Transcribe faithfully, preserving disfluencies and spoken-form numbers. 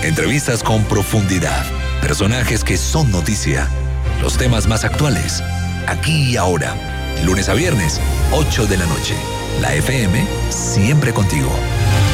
Entrevistas con profundidad. Personajes que son noticia. Los temas más actuales. Aquí y ahora. Lunes a viernes, ocho de la noche. La F M, siempre contigo.